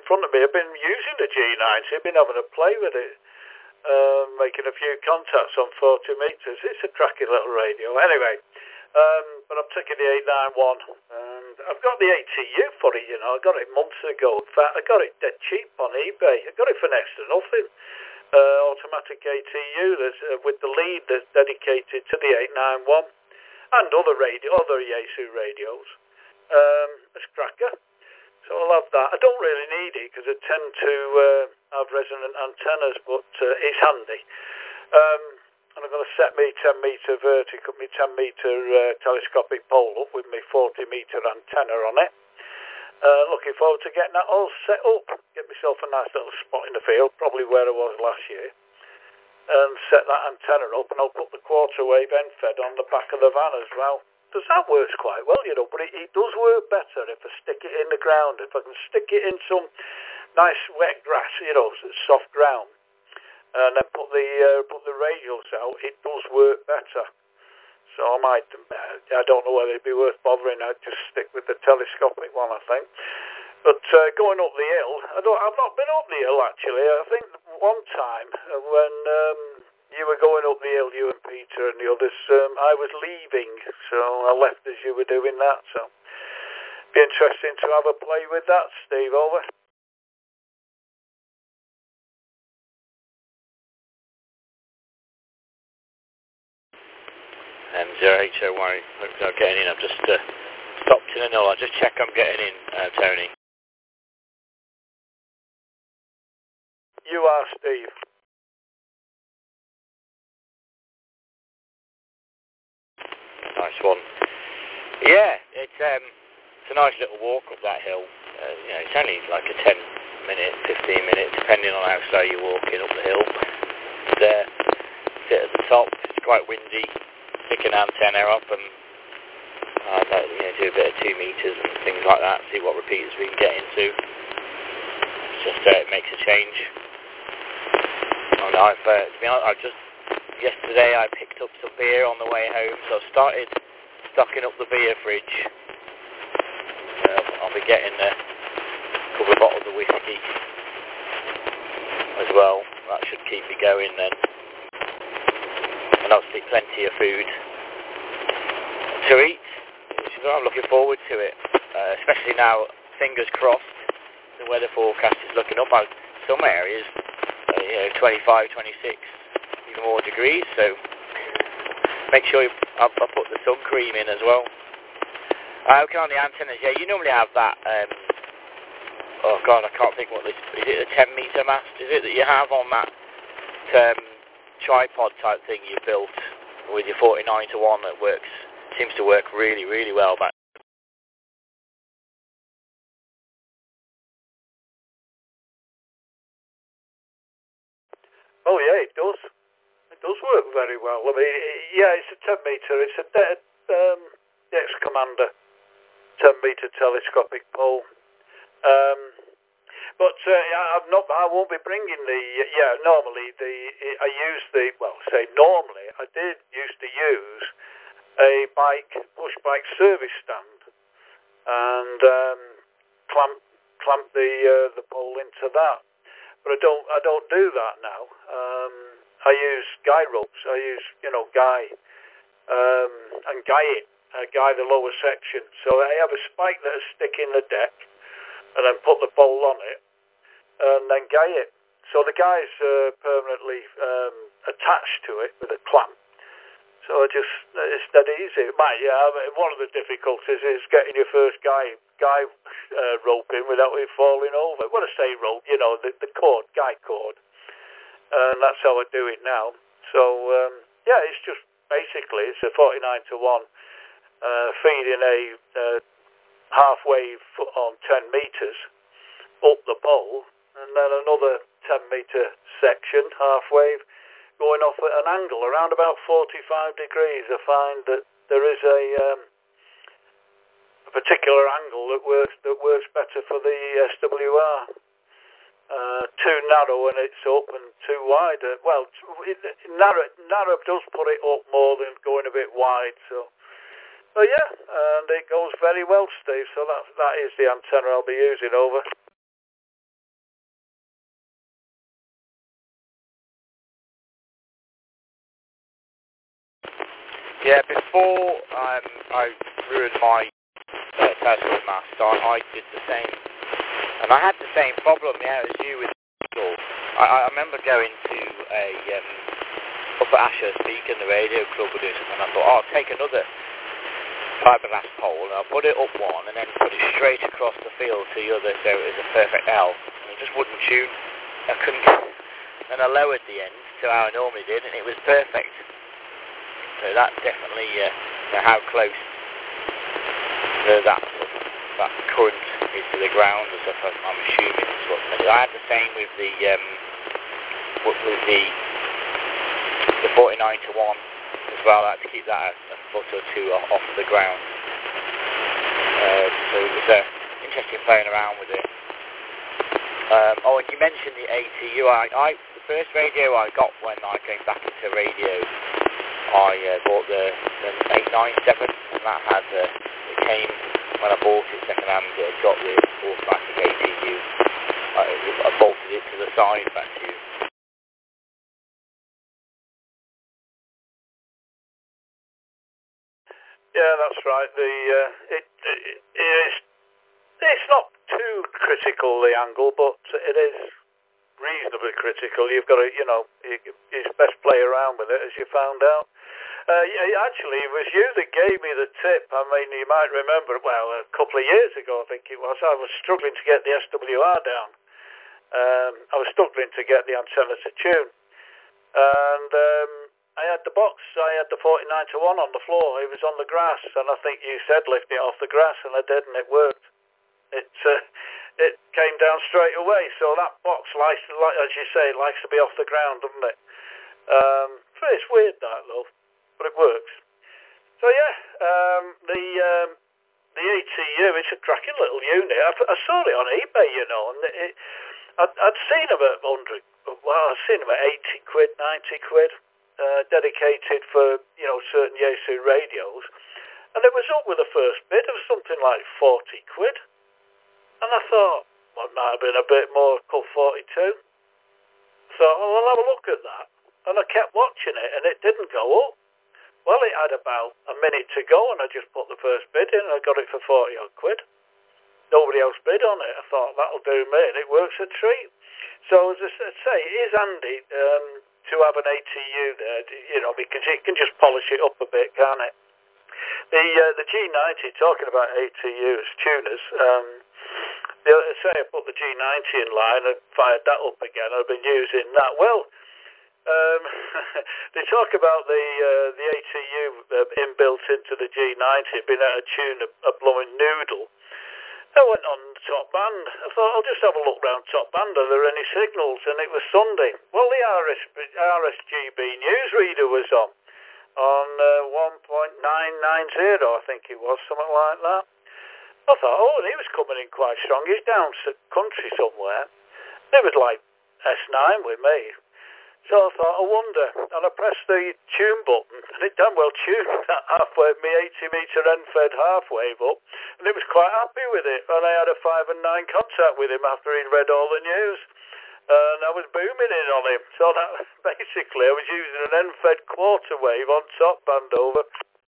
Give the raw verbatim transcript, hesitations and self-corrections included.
front of me. I've been using the G ninety, I've been having a play with it, um, making a few contacts on forty metres. It's a cracking little radio. Anyway, um, but I'm taking the eight ninety-one, and I've got the A T U for it, you know. I got it months ago. In fact, I got it dead cheap on eBay. I got it for next to nothing. Uh, automatic A T U that's, uh, with the lead that's dedicated to the eight ninety-one and other radio, other Yaesu radios. Um, it's a cracker. So I'll have that. I don't really need it because I tend to uh, have resonant antennas, but uh, it's handy. Um, and I'm going to set me ten metre vertical, me ten metre uh, telescopic pole up with my forty metre antenna on it. Uh, looking forward to getting that all set up. Get myself a nice little spot in the field, probably where I was last year, and set that antenna up, and I'll put the quarter wave end fed on the back of the van as well. Because that works quite well, you know, but it, it does work better if I stick it in the ground. If I can stick it in some nice wet grass, you know, soft ground, and then put the uh, put the radials out, it does work better. So I might, I don't know whether it'd be worth bothering. I'd just stick with the telescopic one, I think. But uh, going up the hill, I don't, I've not been up the hill actually. I think one time when um, you were going up the hill, you and Peter and the others, um, I was leaving, so I left as you were doing that. So be interesting to have a play with that, Steve. Over. Um, zero H O one, hopefully I'm getting in. I've just uh, stopped in a null. I'll just check I'm getting in, uh, Tony. You are, Steve. Nice one. Yeah, it's um, it's a nice little walk up that hill. Uh, you know, it's only like a ten minute, fifteen minute, depending on how slow you're walking up the hill. There, sit at the top. It's quite windy. Pick an antenna up and uh, like, you know, do a bit of two meters and things like that. See what repeaters we can get into. It's just uh, it makes a change. And I've, uh, to be honest, I've just yesterday I picked up some beer on the way home, so I've started stocking up the beer fridge. Um, I'll be getting a couple of bottles of whiskey as well. That should keep me going then. And obviously plenty of food to eat. I'm looking forward to it, uh, especially now, fingers crossed, the weather forecast is looking up. Some areas, uh, you know, twenty-five, twenty-six, even more degrees, so make sure you, I, I put the sun cream in as well. Uh, okay, on the antennas, yeah, you normally have that, um, oh god, I can't think what this, is it a ten metre mast, is it, that you have on that um, tripod type thing you built with your forty-nine to one that works, seems to work really, really well back. Oh yeah, it does. It does work very well. I mean, yeah, it's a ten metre, it's a dead, um, the X-Commander ten metre telescopic pole. Um, But uh, I'm not. I won't be bringing the. Yeah, normally the. I use the. Well, say normally. I did used to use a bike push bike service stand and um, clamp clamp the uh, the pole into that. But I don't. I don't do that now. Um, I use guy ropes. I use you know guy um, and guy it. Uh, guy the lower section. So I have a spike that I stick in the deck and then put the pole on it. And then guy it. So the guy's uh, permanently um, attached to it with a clamp. So I just, it's dead easy. It might, yeah, I mean, one of the difficulties is getting your first guy guy uh, rope in without it falling over. When I say rope, you know, the, the cord, guy cord. And that's how I do it now. So, um, yeah, it's just basically, it's a forty-nine to one uh, feeding a uh, half wave on ten metres up the pole. And then another ten metre section, half wave, going off at an angle around about forty-five degrees. I find that there is a, um, a particular angle that works that works better for the S W R. Uh, too narrow and it's up, and too wide. Uh, well, it, narrow narrow does put it up more than going a bit wide. So, so yeah, and it goes very well, Steve. So that that is the antenna I'll be using. Over. Yeah, before um, I ruined my uh, Tesla mast, I, I did the same. And I had the same problem, yeah, as you with Eagle. I, I remember going to a um, up at Asher speaking, the radio club with it, and I thought, oh, I'll take another fiberglass pole, and I'll put it up one, and then put it straight across the field to the other, so it was a perfect L. And it just wouldn't tune. I couldn't. And I lowered the end to how I normally did, and it was perfect. So that definitely, uh, you know, how close uh, that that current is to the ground and stuff. I'm, I'm assuming is what I did. I had the same with the um, with the the forty-nine to one as well. I had to keep that a, a foot or two off, off the ground. Uh, so it was uh, interesting playing around with it. Um, oh, and you mentioned the A T U. I, I the first radio I got when I came back into radio, I uh, bought the, the eight ninety-seven, and that had uh, it came when I bought it second hand. It got the automatic A T U. I, I bolted it to the side back to you. Yeah, that's right. The uh, it, it it's it's not too critical, the angle, but it is reasonably critical. You've got to, you know, it's best play around with it, as you found out. Uh, yeah, actually, it was you that gave me the tip. I mean, you might remember, well, a couple of years ago, I think it was, I was struggling to get the S W R down. Um, I was struggling to get the antenna to tune. And um, I had the box, I had the forty-nine to one on the floor. It was on the grass, and I think you said lift it off the grass, and I did, and it worked. It uh, it came down straight away. So that box likes, like as you say, it likes to be off the ground, doesn't it? Um, it's weird that though, but it works. So yeah, um, the um, the A T U, it's a cracking little unit. I, I saw it on eBay, you know, and it, I'd, I'd seen them at one hundred. Well, I'd seen them at eighty quid, ninety quid, uh, dedicated for, you know, certain Yaesu radios. And it was up with the first bid of something like forty quid. And I thought, well, it might have been a bit more, called forty-two. So well, I'll have a look at that. And I kept watching it, and it didn't go up. Well, it had about a minute to go, and I just put the first bid in, and I got it for forty odd quid. Nobody else bid on it. I thought, that'll do me, and it works a treat. So, as I say, it is handy um, to have an A T U there, you know, because it can just polish it up a bit, can't it? The uh, the G ninety, talking about A T Us, tuners, um, the, say I put the G ninety in line and fired that up again, I've been using that. Well, um, they talk about the uh, the A T U uh, inbuilt into the G ninety being able to tune a, a blowing noodle. I went on top band. I thought, I'll just have a look round top band. Are there any signals? And it was Sunday. Well, the R S G B newsreader was on, on uh, one point nine nine zero, I think it was, something like that. I thought, oh, and he was coming in quite strong. He's down to country somewhere. It was like S nine with me. So I thought, I wonder, and I pressed the tune button, and it damn well tuned that halfway, me eighty metre end-fed half-wave up, and it was quite happy with it, and I had a five and nine contact with him after he'd read all the news, and I was booming in on him. So that basically, I was using an end-fed quarter wave on top band over